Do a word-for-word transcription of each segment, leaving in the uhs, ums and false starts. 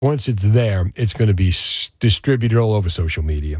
once it's there, it's going to be s- distributed all over social media.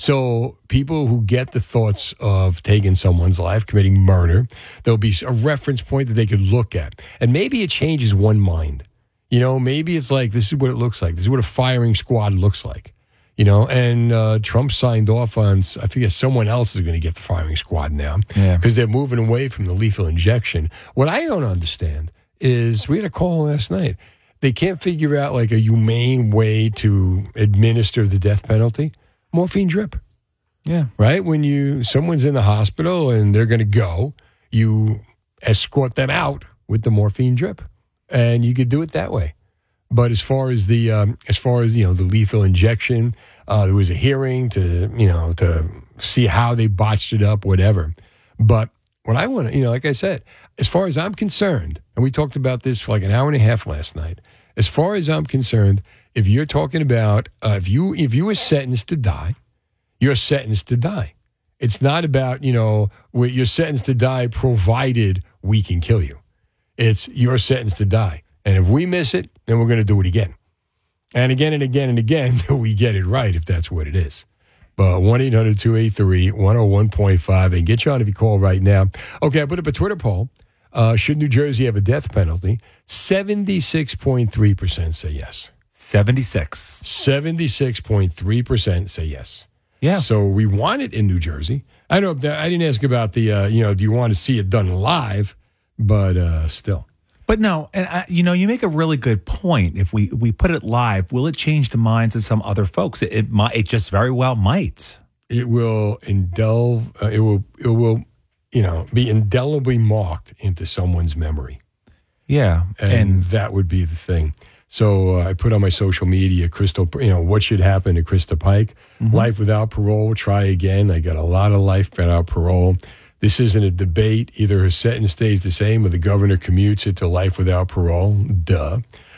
So people who get the thoughts of taking someone's life, committing murder, there'll be a reference point that they could look at. And maybe it changes one mind. You know, maybe it's like, this is what it looks like. This is what a firing squad looks like. You know, and uh, Trump signed off on, I forget, someone else is going to get the firing squad now because Yeah. they're moving away from the lethal injection. What I don't understand is, we had a call last night. They can't figure out like a humane way to administer the death penalty. Morphine drip. Yeah. Right? When you someone's in the hospital and they're going to go, you escort them out with the morphine drip. And you could do it that way. But as far as the um, as far as, you know, the lethal injection, uh, there was a hearing to, you know, to see how they botched it up, whatever. But what I want to, you know, like I said, as far as I'm concerned, and we talked about this for like an hour and a half last night. As far as I'm concerned, if you're talking about uh, if you if you were sentenced to die, you're sentenced to die. It's not about, you know, where you're sentenced to die provided we can kill you. It's you're sentenced to die. And if we miss it, then we're going to do it again. And again and again and again till we get it right, if that's what it is. But one eight hundred two eight three one oh one point five and get you on if you call right now. Okay, I put up a Twitter poll. Uh, should New Jersey have a death penalty? seventy-six point three percent say yes. seventy-six. seventy-six point three percent say yes. Yeah. So we want it in New Jersey. I don't. I didn't ask about the, uh, you know, do you want to see it done live? But uh, still. But no, and I, you know, you make a really good point. If we, we put it live, will it change the minds of some other folks? It, it might. It just very well might. It will indel. Uh, it will. It will. You know, be indelibly marked into someone's memory. Yeah, And, and, that would be the thing. So uh, I put on my social media, Crystal, you know, what should happen to Krista Pike? Mm-hmm. Life without parole, try again. I got a lot of life without parole. This isn't a debate. Either her sentence stays the same or the governor commutes it to life without parole. Duh.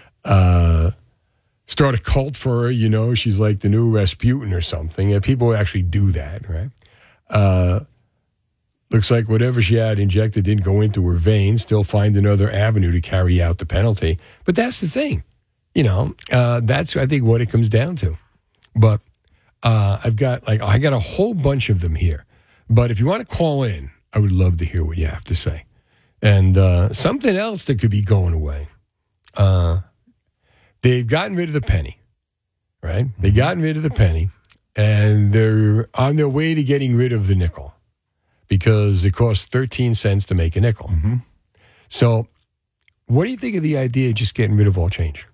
Uh, start a cult for her, you know. She's like the new Rasputin or something. And people actually do that, right? Uh, looks like whatever she had injected didn't go into her veins. Still find another avenue to carry out the penalty. But that's the thing. You know, uh, that's, I think, what it comes down to. But uh, I've got, like, I got a whole bunch of them here. But if you want to call in, I would love to hear what you have to say. And uh, something else that could be going away. Uh, they've gotten rid of the penny, right? They've gotten rid of the penny, and they're on their way to getting rid of the nickel because it costs thirteen cents to make a nickel. Mm-hmm. So what do you think of the idea of just getting rid of all change?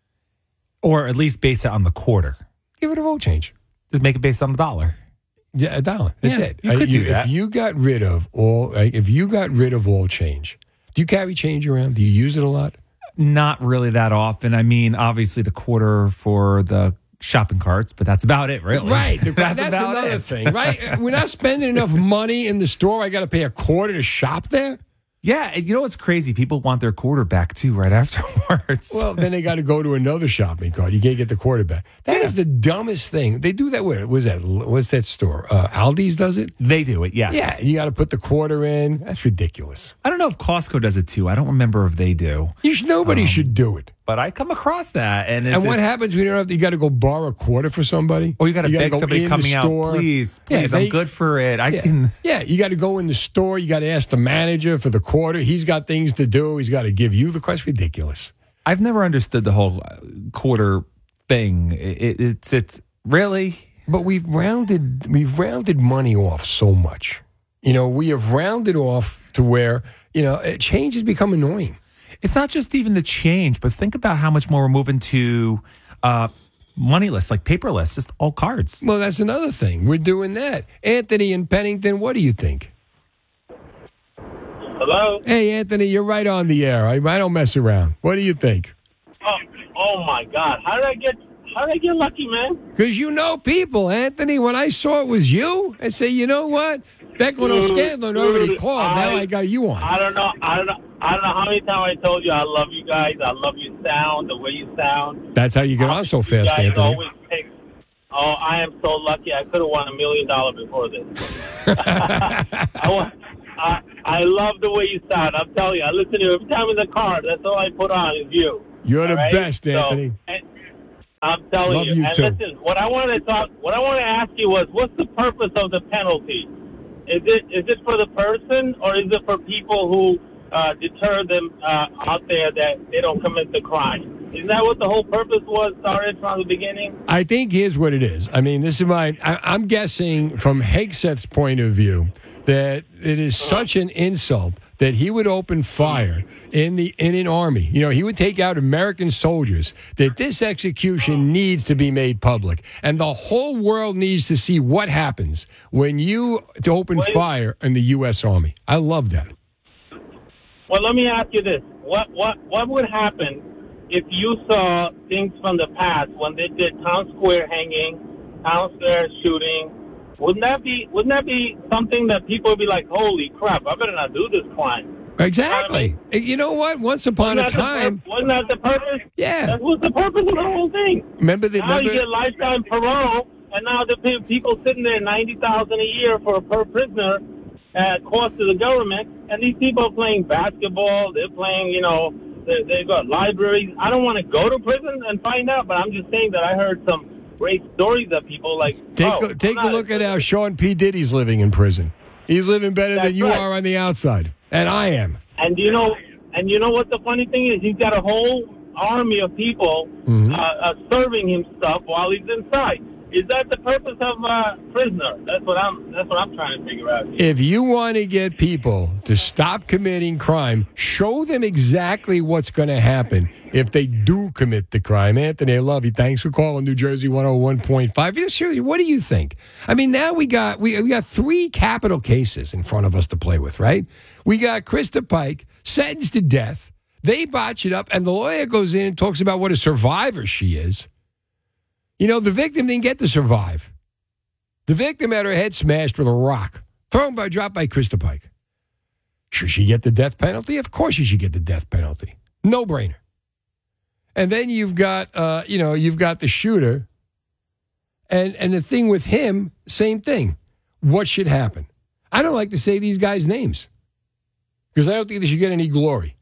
or at least base it on the quarter. Give it a roll change. Just make it based on the dollar. Yeah, a dollar. That's Yeah, it. you could do that. If you got rid of all, like, if you got rid of all change, do you carry change around? Do you use it a lot? Not really that often. I mean, obviously the quarter for the shopping carts, but that's about it, really. Right. The- That's that's about another it. thing, right? We're not spending enough money in the store. I got to pay a quarter to shop there. Yeah, and you know what's crazy? People want their quarter back too right afterwards. Well, then they got to go to another shopping cart. You can't get the quarterback. That is the dumbest thing. They do that with, what's that, what's that store? Uh, Aldi's does it? They do it, yes. Yeah, you got to put the quarter in. That's ridiculous. I don't know if Costco does it too. I don't remember if they do. You should, nobody Um, should do it. But I come across that. And, if And what it's- happens when you don't have to, you got to go borrow a quarter for somebody? Or you got to beg go somebody in coming the out, store. please, Yeah, please, they- I'm good for it. I Yeah. can. Yeah, you got to go in the store. You got to ask the manager for the quarter. He's got things to do. He's got to give you the question. Ridiculous. I've never understood the whole uh, quarter thing. It, it, it's it's really. But we've rounded we've rounded money off so much. You know, we have rounded off to where, you know, it- change has become annoying. It's not just even the change, but think about how much more we're moving to uh, moneyless, like paperless, just all cards. Well, that's another thing. We're doing that. Anthony in Pennington, what do you think? Hello? Hey, Anthony, you're right on the air. I, I don't mess around. What do you think? Oh, oh my God! How did I get? How did I get lucky, man? Because you know people, Anthony. When I saw it was you, I say, you know what? Declan O'Scanlan already called. Now I got you on. I don't know. I don't know. I don't know how many times I told you I love you guys. I love your sound, the way you sound. That's how you get on so You fast, guys Anthony. always pick- Oh, I am so lucky. I could have won a million dollars before this. I, want, I I love the way you sound. I'm telling you. I listen to you every time in the car. That's all I put on is you. You're the All right? best, So, Anthony. and, I'm telling Love you. you and too. listen, what I want to talk, what I want to ask you was, what's the purpose of the penalty? Is it is it for the person, or is it for people who uh, deter them uh, out there that they don't commit the crime? Isn't that what the whole purpose was, started from the beginning? I think here's what it is. I mean, this is my. I, I'm guessing from Hegseth's point of view that it is such an insult that he would open fire in the in an army. You know, he would take out American soldiers. That this execution needs to be made public, and the whole world needs to see what happens when you open fire in the U S Army. I love that. Well, let me ask you this: what what what would happen if you saw things from the past when they did Town Square hanging, Town Square shooting? Wouldn't that be wouldn't that be something that people would be like, holy crap, I better not do this crime? Exactly. You know what? Once upon Wasn't a that the time, pur- wasn't that the purpose? Yeah. That was the purpose of the whole thing. remember the Now remember, you get lifetime parole, and now the pe- people sitting there ninety thousand a year for per prisoner at cost to the government, and these people are playing basketball. They're playing, you know, they, they've got libraries. I don't want to go to prison and find out, but I'm just saying that I heard some great stories of people like. Take oh, a, take I'm a not look at how Sean P. Diddy's living in prison. He's living better That's than you right. are on the outside, and I am. And you know, and you know what the funny thing is? He's got a whole army of people Mhm. uh, uh, serving him stuff while he's inside. Is that the purpose of uh, prisoner? That's what I'm. That's what I'm trying to figure out. If you want to get people to stop committing crime, show them exactly what's going to happen if they do commit the crime. Anthony, I love you. Thanks for calling New Jersey one oh one point five. Yeah, seriously, what do you think? I mean, now we got we, we got three capital cases in front of us to play with, right? We got Krista Pike sentenced to death. They botch it up, and the lawyer goes in and talks about what a survivor she is. You know, the victim didn't get to survive. The victim had her head smashed with a rock, thrown by, dropped by Krista Pike. Should she get the death penalty? Of course she should get the death penalty. No brainer. And then you've got, uh, you know, you've got the shooter. And, and the thing with him, same thing. What should happen? I don't like to say these guys' names because I don't think they should get any glory.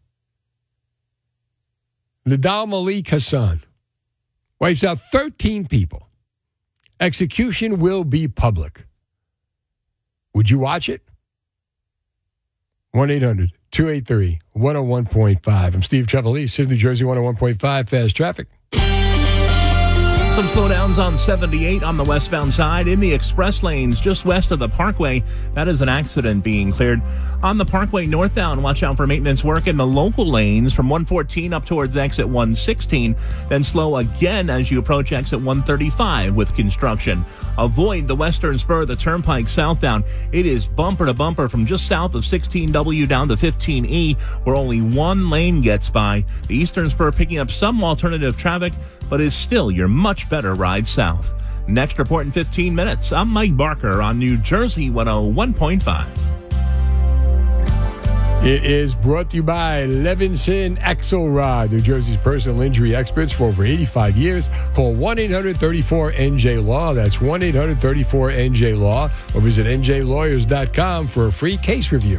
Nidal Malik Hassan wipes out thirteen people. Execution will be public. Would you watch it? one eight hundred two eight three one oh one point five. I'm Steve Trevelise, New Jersey one oh one point five Fast Traffic. Some slowdowns on seventy-eight on the westbound side in the express lanes just west of the Parkway. That is an accident being cleared. On the Parkway northbound, watch out for maintenance work in the local lanes from one fourteen up towards exit one sixteen. Then slow again as you approach exit one thirty-five with construction. Avoid the western spur of the turnpike southbound. It is bumper to bumper from just south of sixteen W down to fifteen E, where only one lane gets by. The eastern spur picking up some alternative traffic, but is still your much better ride south. Next report in fifteen minutes. I'm Mike Barker on New Jersey one oh one point five. It is brought to you by Levinson Axelrod, New Jersey's personal injury experts for over eighty-five years. Call one eight hundred thirty-four N J Law. That's one eight hundred thirty-four N J Law. Or visit N J lawyers dot com for a free case review.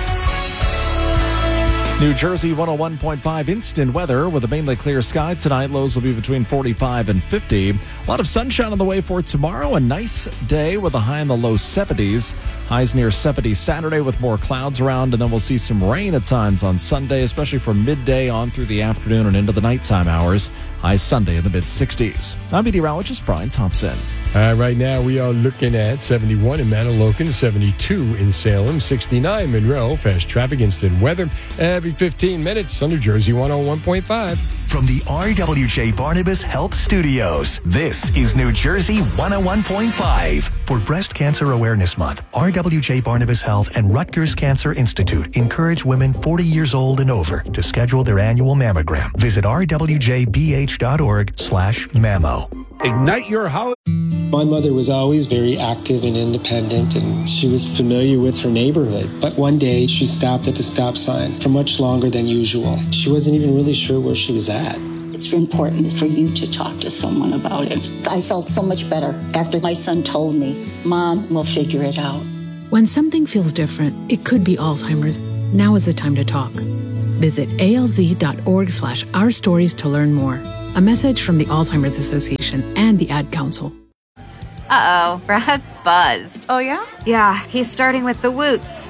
New Jersey one oh one point five instant weather with a mainly clear sky tonight. Lows will be between forty-five and fifty. A lot of sunshine on the way for tomorrow. A nice day with a high in the low seventies. Highs near seventy Saturday with more clouds around. And then we'll see some rain at times on Sunday, especially from midday on through the afternoon and into the nighttime hours. High Sunday in the mid sixties. I'm meteorologist Brian Thompson. Uh, right now, we are looking at seventy-one in Manahawkin, seventy-two in Salem, sixty-nine Monroe. Fast traffic, instant weather every fifteen minutes on New Jersey one oh one point five. From the R W J Barnabas Health Studios, this is New Jersey one oh one point five. For Breast Cancer Awareness Month, R W J Barnabas Health and Rutgers Cancer Institute encourage women forty years old and over to schedule their annual mammogram. Visit r w j b h dot org slash mammo. Ignite your holiday. My mother was always very active and independent, and she was familiar with her neighborhood. But one day, she stopped at the stop sign for much longer than usual. She wasn't even really sure where she was at. It's important for you to talk to someone about it. I felt so much better after my son told me, Mom, we'll figure it out. When something feels different, it could be Alzheimer's. Now is the time to talk. Visit A L Z dot org slash our stories to learn more. A message from the Alzheimer's Association and the Ad Council. Uh-oh, Brad's buzzed. Oh, yeah? Yeah, he's starting with the woots.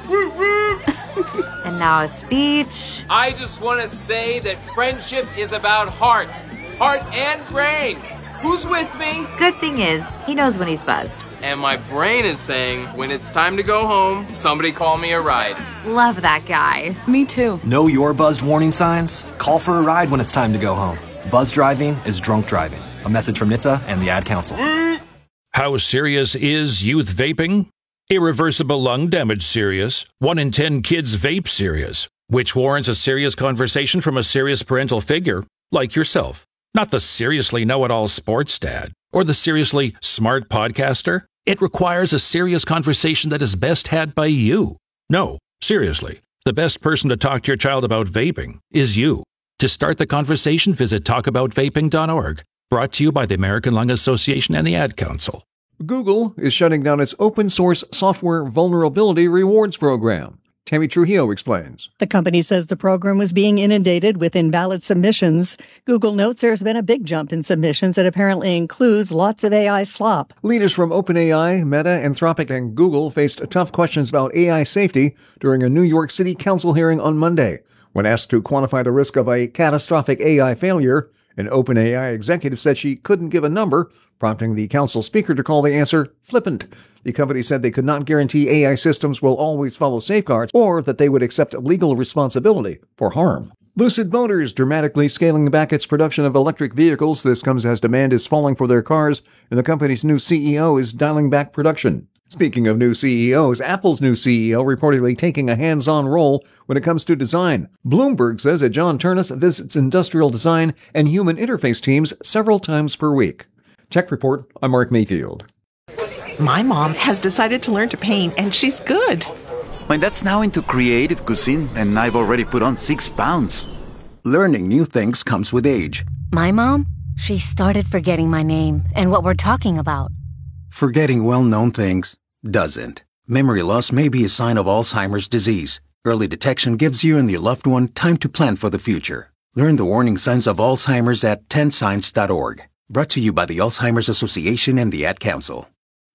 And now a speech. I just want to say that friendship is about heart. Heart and brain. Who's with me? Good thing is, he knows when he's buzzed. And my brain is saying, when it's time to go home, somebody call me a ride. Love that guy. Me too. Know your buzzed warning signs? Call for a ride when it's time to go home. Buzz driving is drunk driving. A message from N H T S A and the Ad Council. How serious is youth vaping? Irreversible lung damage serious. One in ten kids vape serious, which warrants a serious conversation from a serious parental figure like yourself. Not the seriously know-it-all sports dad or the seriously smart podcaster. It requires a serious conversation that is best had by you. No, seriously, the best person to talk to your child about vaping is you. To start the conversation, visit talk about vaping dot org. Brought to you by the American Lung Association and the Ad Council. Google is shutting down its open-source software vulnerability rewards program. Tammy Trujillo explains. The company says the program was being inundated with invalid submissions. Google notes there's been a big jump in submissions that apparently includes lots of A I slop. Leaders from OpenAI, Meta, Anthropic, and Google faced tough questions about A I safety during a New York City Council hearing on Monday. When asked to quantify the risk of a catastrophic A I failure, an OpenAI executive said she couldn't give a number, prompting the council speaker to call the answer flippant. The company said they could not guarantee A I systems will always follow safeguards or that they would accept legal responsibility for harm. Lucid Motors dramatically scaling back its production of electric vehicles. This comes as demand is falling for their cars, and the company's new C E O is dialing back production. Speaking of new C E Os, Apple's new C E O reportedly taking a hands-on role when it comes to design. Bloomberg says that John Ternus visits industrial design and human interface teams several times per week. Tech Report, I'm Mark Mayfield. My mom has decided to learn to paint, and she's good. My dad's now into creative cuisine, and I've already put on six pounds. Learning new things comes with age. My mom, she started forgetting my name and what we're talking about. Forgetting well-known things doesn't. Memory loss may be a sign of Alzheimer's disease. Early detection gives you and your loved one time to plan for the future. Learn the warning signs of Alzheimer's at ten signs dot org. Brought to you by the Alzheimer's Association and the Ad Council.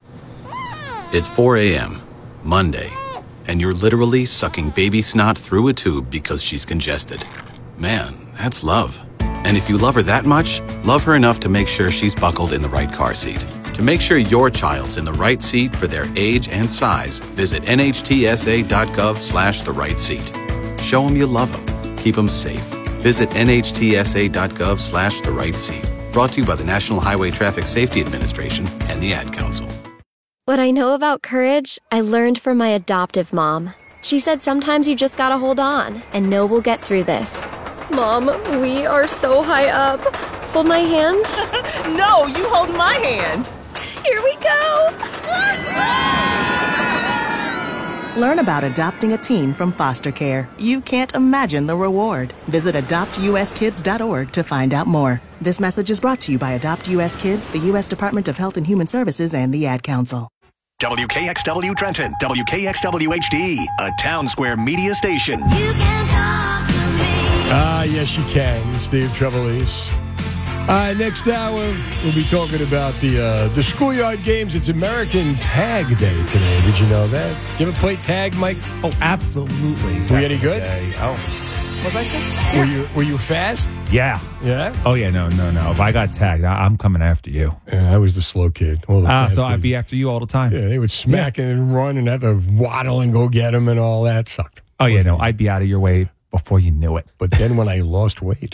It's four a.m., Monday, and you're literally sucking baby snot through a tube because she's congested. Man, that's love. And if you love her that much, love her enough to make sure she's buckled in the right car seat. To make sure your child's in the right seat for their age and size, visit N H T S A dot gov slash the right seat. Show them you love them. Keep them safe. Visit N H T S A dot gov slash the right seat. Brought to you by the National Highway Traffic Safety Administration and the Ad Council. What I know about courage, I learned from my adoptive mom. She said sometimes you just gotta hold on and know we'll get through this. Mom, we are so high up. Hold my hand. No, you hold my hand. Here we go. Learn about adopting a teen from foster care. You can't imagine the reward. Visit adopt U S kids dot org to find out more. This message is brought to you by Adopt U S Kids, the U S Department of Health and Human Services, and the Ad Council. W K X W Trenton, W K X W H D, a Town Square media station. Ah, yes, you can, Steve Trevelise. All right, next hour, we'll be talking about the uh, the schoolyard games. It's American Tag Day today. Did you know that? You ever played tag, Mike? Oh, absolutely. Were you any good? Day. Oh. What about that? Were you, were you fast? Yeah. Yeah? Oh, yeah, no, no, no. If I got tagged, I, I'm coming after you. Yeah, I was the slow kid. Well, the Ah, fast so I'd kid. be after you all the time. Yeah, they would smack Yeah. and run and have to waddle and go get them and all that. Sucked. Oh, yeah, no, I'd be out of your way before you knew it. But then when I lost weight.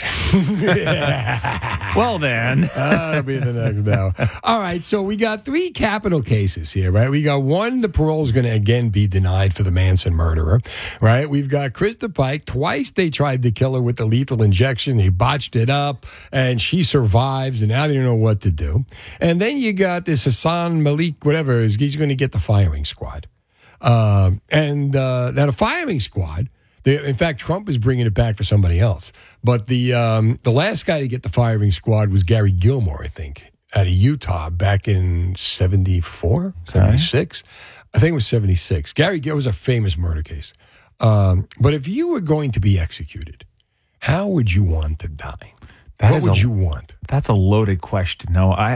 Well, then. That'll be the next hour. All right, so we got three capital cases here, right? We got one, the parole is going to again be denied for the Manson murderer, right? We've got Krista Pike. Twice they tried to kill her with the lethal injection. They botched it up, and she survives, and now they don't know what to do. And then you got this Hassan Malik, whatever, he's going to get the firing squad. Um, and uh, now the firing squad, they, in fact, Trump is bringing it back for somebody else. But the um, the last guy to get the firing squad was Gary Gilmore, I think, out of Utah back in seventy-four, seventy-six. I think it was seventy-six. Gary Gilmore was a famous murder case. Um, but if you were going to be executed, how would you want to die? That what is would a- you want? That's a loaded question. No, I,